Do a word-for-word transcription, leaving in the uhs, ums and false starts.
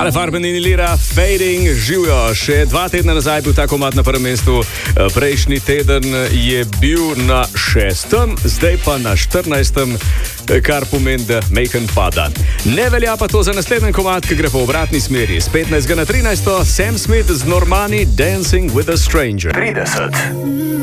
Ale Farben in Lira, Fading, živijo. Še dva tedna nazaj bil ta komad na prvem mestu, prejšnji teden je bil na šestem, zdaj pa na štirinajstem, kar pomeni, da Macon pada. Ne velja pa to za naslednji komad, ki gre po obratni smeri. S petnajstega na trinajsto Sam Smith z Normani, Dancing with a Stranger. trideset.